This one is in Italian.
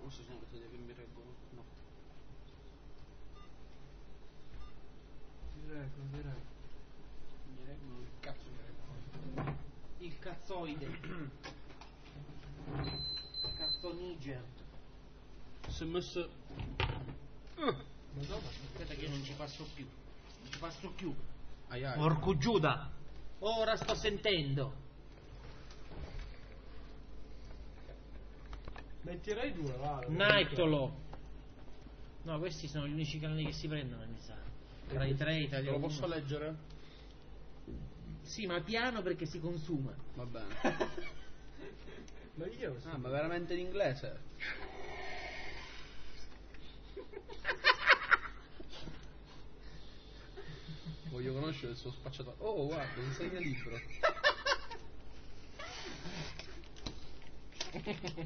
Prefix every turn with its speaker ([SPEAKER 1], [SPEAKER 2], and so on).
[SPEAKER 1] Forse sono le sedie che mi reggono. No.
[SPEAKER 2] Mi reggo.
[SPEAKER 1] Mi reggono il cazzo mi reggono.
[SPEAKER 2] Il cazzoide. Cazzoniger.
[SPEAKER 1] Si è messo.
[SPEAKER 2] Madonna, aspetta che io non ci passo più. Non ci passo più.
[SPEAKER 1] Ai ai.
[SPEAKER 2] Porco Giuda. Ora sto sentendo.
[SPEAKER 3] Metterei due, va.
[SPEAKER 2] Nightolo. No, questi sono gli unici canali che si prendono, mi sa. Tra i tre, Italia
[SPEAKER 1] Lo
[SPEAKER 2] 1.
[SPEAKER 1] posso leggere?
[SPEAKER 2] Sì, ma piano perché si consuma.
[SPEAKER 1] Va bene.
[SPEAKER 3] Ma io
[SPEAKER 1] Ah, ma veramente in inglese? Voglio conoscere il suo spacciatore. Oh, guarda, un segnalibro.